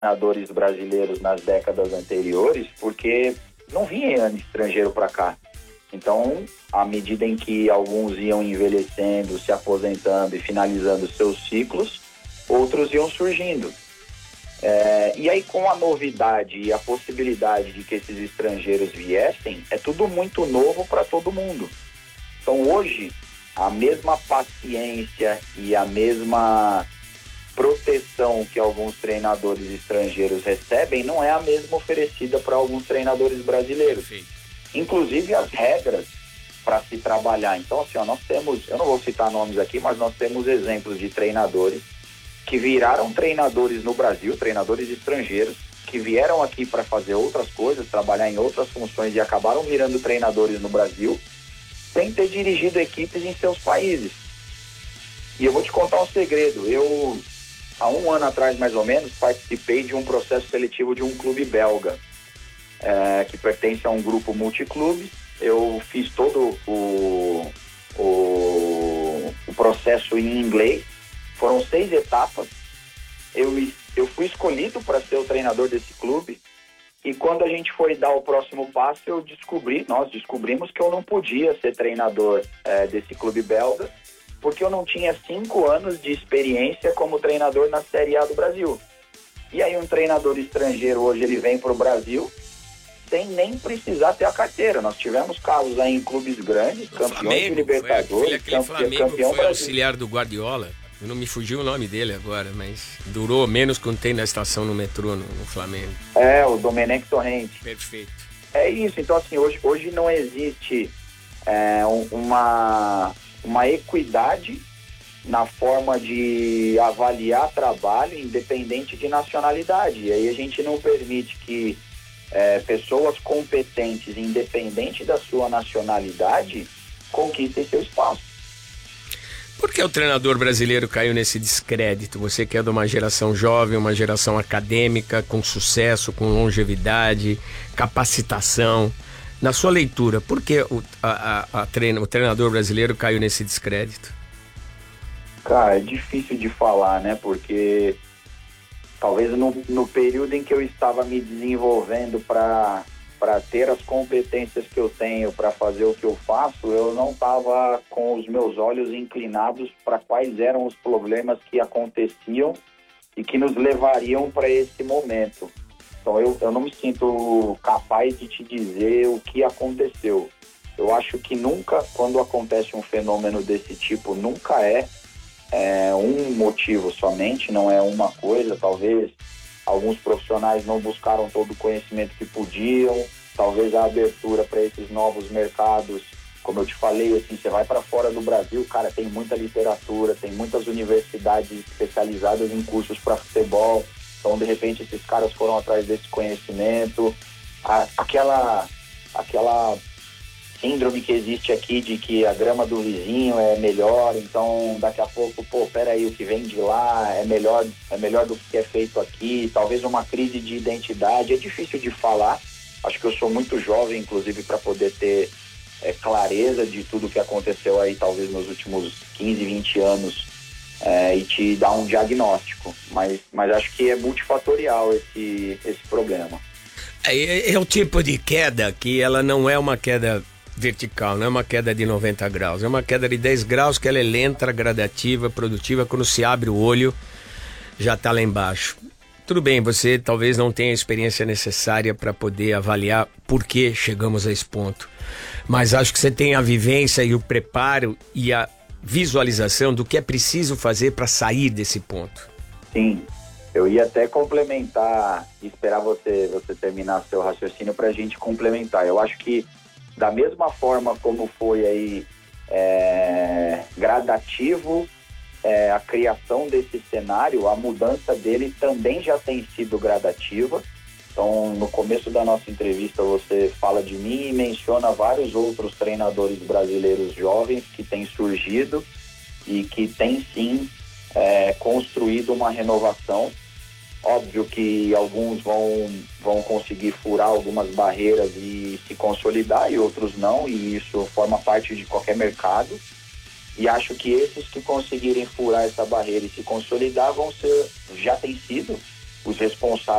treinadores brasileiros nas décadas anteriores, porque não vinha estrangeiro para cá. Então, à medida em que alguns iam envelhecendo, se aposentando e finalizando seus ciclos, outros iam surgindo. E aí, com a novidade e a possibilidade de que esses estrangeiros viessem, é tudo muito novo para todo mundo. Então, hoje, a mesma paciência e a mesma proteção que alguns treinadores estrangeiros recebem não é a mesma oferecida para alguns treinadores brasileiros. Sim. Inclusive as regras para se trabalhar. Então, assim, nós temos, eu não vou citar nomes aqui, mas nós temos exemplos de treinadores que viraram treinadores no Brasil, treinadores estrangeiros, que vieram aqui para fazer outras coisas, trabalhar em outras funções e acabaram virando treinadores no Brasil, sem ter dirigido equipes em seus países. E eu vou te contar um segredo. Eu, há 1 ano atrás, mais ou menos, participei de um processo seletivo de um clube belga, que pertence a um grupo multiclube. Eu fiz todo o processo em inglês. Foram 6 etapas. Eu fui escolhido para ser o treinador desse clube. E quando a gente foi dar o próximo passo, nós descobrimos que eu não podia ser treinador desse clube belga, porque eu não tinha 5 anos de experiência como treinador na Série A do Brasil. E aí um treinador estrangeiro hoje ele vem para o Brasil sem nem precisar ter a carteira. Nós tivemos casos aí em clubes grandes, campeões de Libertadores, campeão foi auxiliar do Guardiola. Não me fugiu o nome dele agora, mas durou menos que tem na estação no metrô no Flamengo. O Domenech Torrente. Perfeito. É isso, então assim, hoje não existe uma equidade na forma de avaliar trabalho independente de nacionalidade. E aí a gente não permite que pessoas competentes, independente da sua nacionalidade, conquistem seu espaço. Por que o treinador brasileiro caiu nesse descrédito? Você que é de uma geração jovem, uma geração acadêmica, com sucesso, com longevidade, capacitação. Na sua leitura, por que o treinador brasileiro caiu nesse descrédito? Cara, é difícil de falar, né? Porque talvez no período em que eu estava me desenvolvendo para ter as competências que eu tenho para fazer o que eu faço, eu não estava com os meus olhos inclinados para quais eram os problemas que aconteciam e que nos levariam para esse momento. Então eu não me sinto capaz de te dizer o que aconteceu. Eu acho que nunca, quando acontece um fenômeno desse tipo, nunca é um motivo somente, não é uma coisa. Talvez alguns profissionais não buscaram todo o conhecimento que podiam, talvez a abertura para esses novos mercados, como eu te falei, assim, você vai para fora do Brasil, cara, tem muita literatura, tem muitas universidades especializadas em cursos para futebol, então de repente esses caras foram atrás desse conhecimento, aquela síndrome que existe aqui de que a grama do vizinho é melhor, então daqui a pouco, peraí, o que vem de lá é melhor do que é feito aqui, talvez uma crise de identidade. É difícil de falar, acho que eu sou muito jovem, inclusive, para poder ter clareza de tudo que aconteceu aí, talvez nos últimos 15, 20 anos, e te dar um diagnóstico, mas acho que é multifatorial esse problema. É o tipo de queda que ela não é uma queda vertical, não é uma queda de 90 graus, é uma queda de 10 graus que ela é lenta, gradativa, produtiva. Quando se abre o olho, já está lá embaixo. Tudo bem, você talvez não tenha a experiência necessária para poder avaliar por que chegamos a esse ponto, mas acho que você tem a vivência e o preparo e a visualização do que é preciso fazer para sair desse ponto. Sim, eu ia até complementar, esperar você terminar seu raciocínio para a gente complementar. Eu acho que da mesma forma como foi aí gradativo a criação desse cenário, a mudança dele também já tem sido gradativa. Então, no começo da nossa entrevista, você fala de mim e menciona vários outros treinadores brasileiros jovens que têm surgido e que têm, sim, construído uma renovação. Óbvio que alguns vão conseguir furar algumas barreiras e se consolidar, e outros não, e isso forma parte de qualquer mercado. E acho que esses que conseguirem furar essa barreira e se consolidar já têm sido os responsáveis